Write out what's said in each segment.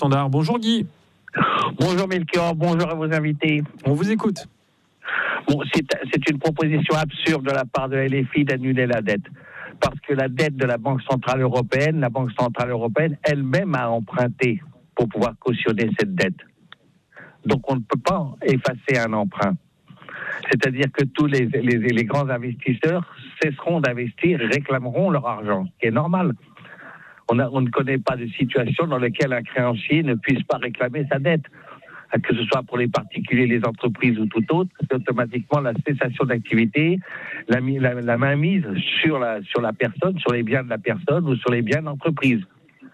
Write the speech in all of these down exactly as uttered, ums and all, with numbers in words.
Standard. Bonjour Guy. Bonjour Melchior, bonjour à vos invités. On vous écoute. Bon, c'est, c'est une proposition absurde de la part de L F I d'annuler la dette. Parce que la dette de la Banque Centrale Européenne, la Banque Centrale Européenne elle-même a emprunté pour pouvoir cautionner cette dette. Donc on ne peut pas effacer un emprunt. C'est-à-dire que tous les, les, les grands investisseurs cesseront d'investir et réclameront leur argent, ce qui est normal. On, a, on ne connaît pas de situation dans laquelle un créancier ne puisse pas réclamer sa dette. Que ce soit pour les particuliers, les entreprises ou tout autre, c'est automatiquement la cessation d'activité, la, la, la mainmise sur la, sur la personne, sur les biens de la personne ou sur les biens de l'entreprise.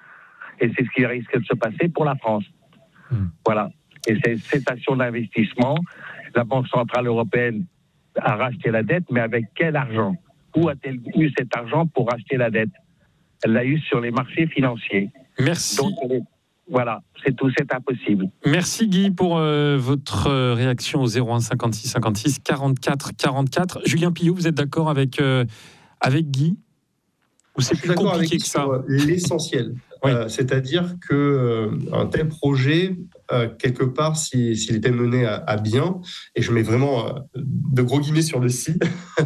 Et c'est ce qui risque de se passer pour la France. Mmh. Voilà. Et c'est cessation d'investissement. La Banque Centrale Européenne a racheté la dette, mais avec quel argent ? Où a-t-elle eu cet argent pour racheter la dette ? Elle l'a eu sur les marchés financiers. Merci. Donc, voilà, c'est tout, c'est impossible. Merci Guy pour euh, votre euh, réaction au zéro un cinquante-six cinquante-six quarante-quatre quarante-quatre. Julien Pillot, vous êtes d'accord avec, euh, avec Guy ? Ou c'est plus compliqué que ça ? Sur l'essentiel. Oui. Euh, c'est-à-dire qu'un euh, tel projet, euh, quelque part, si, s'il était mené à, à bien, et je mets vraiment euh, de gros guillemets sur le si,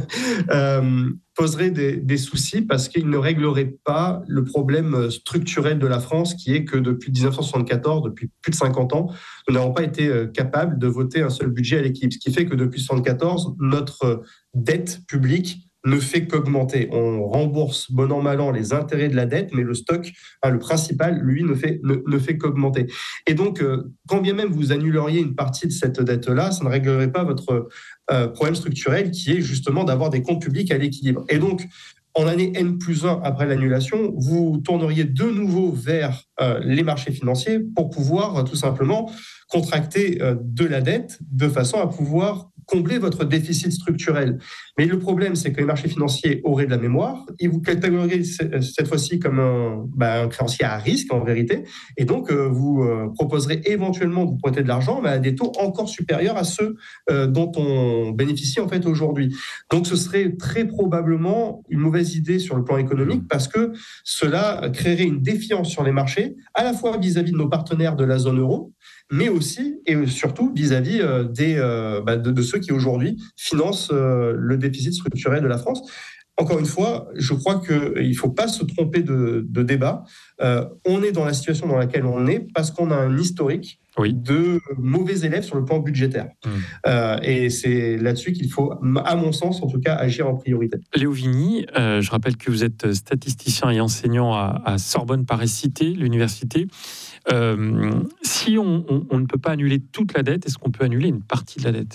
euh, poserait des, des soucis parce qu'il ne réglerait pas le problème structurel de la France, qui est que depuis dix-neuf cent soixante-quatorze, depuis plus de cinquante ans, nous n'avons pas été euh, capables de voter un seul budget à l'équilibre. Ce qui fait que depuis soixante-quatorze, notre dette publique ne fait qu'augmenter. On rembourse bon an mal an les intérêts de la dette, mais le stock, hein, le principal, lui, ne fait, ne, ne fait qu'augmenter. Et donc, euh, quand bien même vous annuleriez une partie de cette dette-là, ça ne réglerait pas votre euh, problème structurel, qui est justement d'avoir des comptes publics à l'équilibre. Et donc, en année N plus un après l'annulation, vous tourneriez de nouveau vers euh, les marchés financiers pour pouvoir euh, tout simplement contracter euh, de la dette de façon à pouvoir combler votre déficit structurel. Mais le problème, c'est que les marchés financiers auraient de la mémoire. Ils vous catégorisent cette fois-ci comme un, bah, un créancier à risque, en vérité. Et donc, euh, vous euh, proposerez éventuellement de vous prêter de l'argent, mais à des taux encore supérieurs à ceux euh, dont on bénéficie en fait aujourd'hui. Donc, ce serait très probablement une mauvaise idée sur le plan économique parce que cela créerait une défiance sur les marchés, à la fois vis-à-vis de nos partenaires de la zone euro, mais aussi et surtout vis-à-vis euh, des, euh, bah, de, de ceux qui aujourd'hui financent euh, le déficit structurel de la France. Encore une fois, je crois qu'il ne faut pas se tromper de, de débat. Euh, on est dans la situation dans laquelle on est parce qu'on a un historique oui. de mauvais élèves sur le plan budgétaire. Mmh. Euh, et c'est là-dessus qu'il faut, à mon sens, en tout cas, agir en priorité. Léo Vigny, euh, je rappelle que vous êtes statisticien et enseignant à, à Sorbonne Paris-Cité, l'université. Euh, si on, on, on ne peut pas annuler toute la dette, est-ce qu'on peut annuler une partie de la dette ?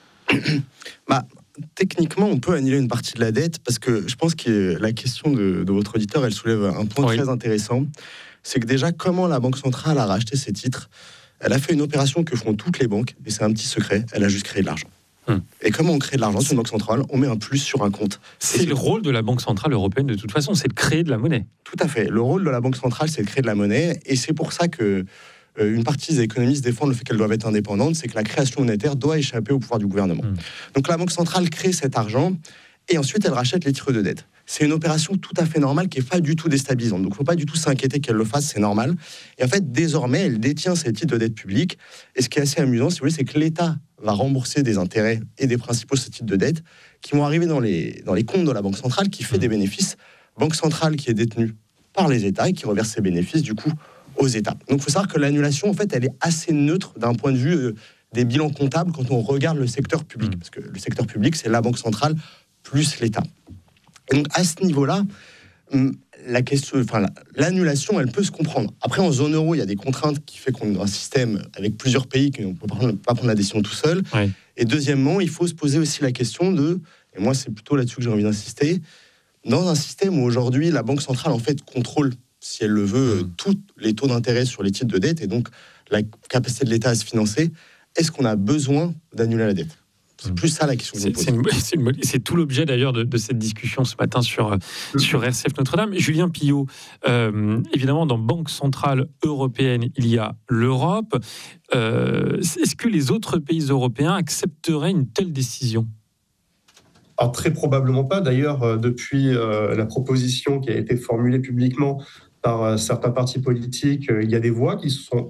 bah, Techniquement, on peut annuler une partie de la dette parce que je pense que la question de, de votre auditeur, elle soulève un point oui. très intéressant. C'est que déjà, comment la Banque centrale a racheté ses titres ? Elle a fait une opération que font toutes les banques, et c'est un petit secret, elle a juste créé de l'argent. Hum. Et comment on crée de l'argent sur une banque centrale ? On met un plus sur un compte. C'est, c'est le rôle de la Banque centrale européenne de toute façon, c'est de créer de la monnaie. Tout à fait. Le rôle de la Banque centrale, c'est de créer de la monnaie, et c'est pour ça que euh, une partie des économistes défendent le fait qu'elles doivent être indépendantes, c'est que la création monétaire doit échapper au pouvoir du gouvernement. Hum. Donc la Banque centrale crée cet argent, et ensuite elle rachète les titres de dette. C'est une opération tout à fait normale qui n'est pas du tout déstabilisante. Donc il ne faut pas du tout s'inquiéter qu'elle le fasse, c'est normal. Et en fait, désormais, elle détient ces titres de dette publique. Et ce qui est assez amusant, si vous voulez, c'est que l'État va rembourser des intérêts et des principaux de ces titres de dette qui vont arriver dans les, dans les comptes de la Banque centrale qui fait des bénéfices. Banque centrale qui est détenue par les États et qui reverse ses bénéfices, du coup, aux États. Donc il faut savoir que l'annulation, en fait, elle est assez neutre d'un point de vue euh, des bilans comptables quand on regarde le secteur public. Parce que le secteur public, c'est la Banque centrale plus l'État. Et donc, à ce niveau-là, la question, enfin, l'annulation, elle peut se comprendre. Après, en zone euro, il y a des contraintes qui font qu'on a un système avec plusieurs pays qui ne peuvent pas prendre la décision tout seul. Ouais. Et deuxièmement, il faut se poser aussi la question de, et moi, c'est plutôt là-dessus que j'ai envie d'insister, dans un système où aujourd'hui, la Banque centrale, en fait, contrôle, si elle le veut, mmh. tous les taux d'intérêt sur les titres de dette et donc la capacité de l'État à se financer, est-ce qu'on a besoin d'annuler la dette ? C'est plus ça la question. C'est, c'est, une, c'est, une, c'est tout l'objet d'ailleurs de, de cette discussion ce matin sur, mmh. sur R C F Notre-Dame. Julien Pillot, euh, évidemment, dans Banque Centrale Européenne, il y a l'Europe. Euh, est-ce que les autres pays européens accepteraient une telle décision ? Alors, très probablement pas. D'ailleurs, euh, depuis euh, la proposition qui a été formulée publiquement par euh, certains partis politiques, euh, il y a des voix qui se sont